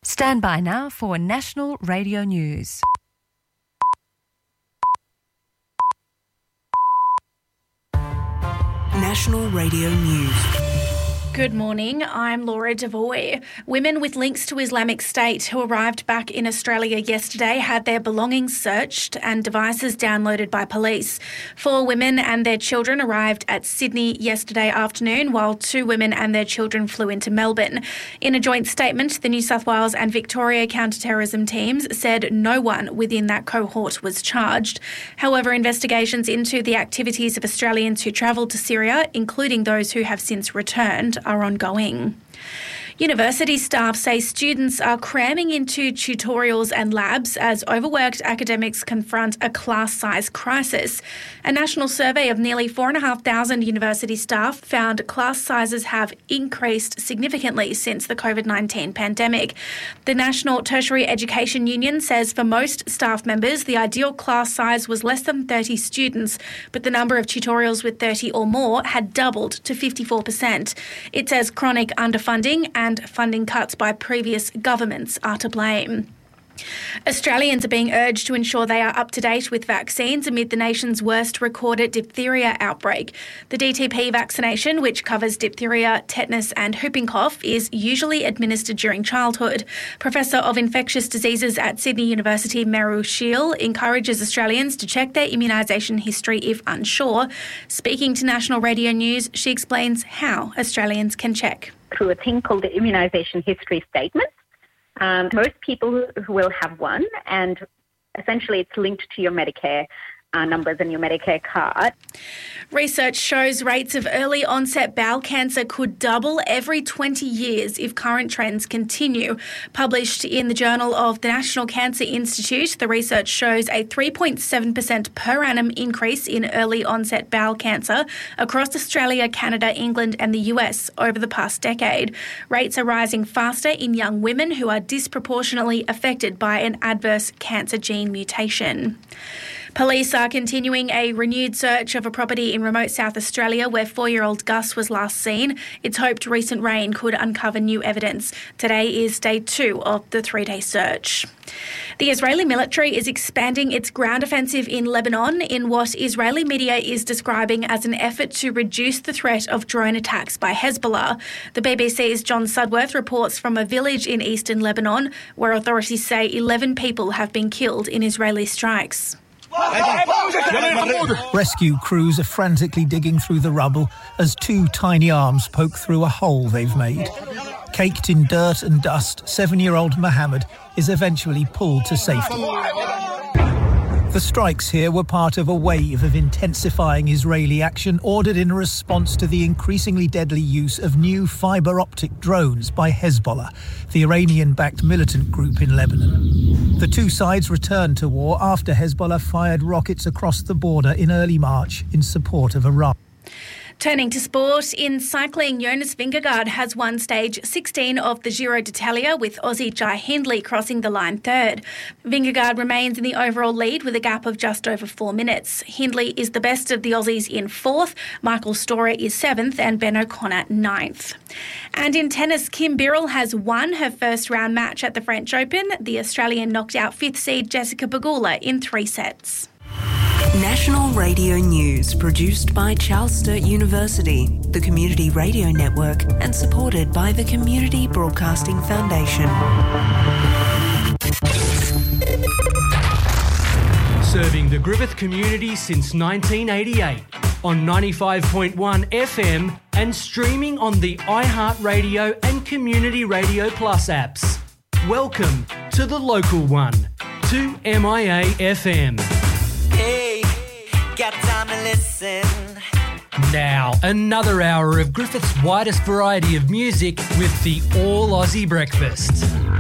Stand by now for National Radio News. National Radio News. Good morning, I'm Laura Devoy. Women with links to Islamic State who arrived back in Australia yesterday had their belongings searched and devices downloaded by police. 4 women and their children arrived at Sydney yesterday afternoon, while 2 women and their children flew into Melbourne. In a joint statement, the New South Wales and Victoria counter-terrorism teams said no one within that cohort was charged. However, investigations into the activities of Australians who travelled to Syria, including those who have since returned, are ongoing. University staff say students are cramming into tutorials and labs as overworked academics confront a class size crisis. A national survey of nearly 4,500 university staff found class sizes have increased significantly since the COVID-19 pandemic. The National Tertiary Education Union says for most staff members, the ideal class size was less than 30 students, but the number of tutorials with 30 or more had doubled to 54%. It says chronic underfunding and funding cuts by previous governments are to blame. Australians are being urged to ensure they are up to date with vaccines amid the nation's worst recorded diphtheria outbreak. The DTP vaccination, which covers diphtheria, tetanus and whooping cough, is usually administered during childhood. Professor of Infectious Diseases at Sydney University, Meru Shiel, encourages Australians to check their immunisation history if unsure. Speaking to National Radio News, she explains how Australians can check. Through a thing called the immunisation history statement. Most people who will have one, and essentially it's linked to your Medicare numbers and your Medicare card. Research shows rates of early onset bowel cancer could double every 20 years if current trends continue. Published in the Journal of the National Cancer Institute, the research shows a 3.7% per annum increase in early onset bowel cancer across Australia, Canada, England and the US over the past decade. Rates are rising faster in young women who are disproportionately affected by an adverse cancer gene mutation. Police are continuing a renewed search of a property in remote South Australia where 4-year-old Gus was last seen. It's hoped recent rain could uncover new evidence. Today is day 2 of the 3-day search. The Israeli military is expanding its ground offensive in Lebanon in what Israeli media is describing as an effort to reduce the threat of drone attacks by Hezbollah. The BBC's John Sudworth reports from a village in eastern Lebanon where authorities say 11 people have been killed in Israeli strikes. Rescue crews are frantically digging through the rubble as 2 tiny arms poke through a hole they've made. Caked in dirt and dust, 7-year-old Mohammed is eventually pulled to safety. The strikes here were part of a wave of intensifying Israeli action ordered in response to the increasingly deadly use of new fibre-optic drones by Hezbollah, the Iranian-backed militant group in Lebanon. The 2 sides returned to war after Hezbollah fired rockets across the border in early March in support of Iran. Turning to sport, in cycling, Jonas Vingegaard has won stage 16 of the Giro d'Italia with Aussie Jai Hindley crossing the line 3rd. Vingegaard remains in the overall lead with a gap of just over 4 minutes. Hindley is the best of the Aussies in 4th, Michael Storer is 7th and Ben O'Connor 9th. And in tennis, Kim Birrell has won her first round match at the French Open. The Australian knocked out 5th seed Jessica Pegula in 3 sets. National Radio News, produced by Charles Sturt University, the Community Radio Network, and supported by the Community Broadcasting Foundation. Serving the Griffith community since 1988 on 95.1 FM and streaming on the iHeartRadio and Community Radio Plus apps. Welcome to the local one, 2MIA FM. Hey, got time to listen. Now, another hour of Griffith's widest variety of music with the All Aussie Breakfast.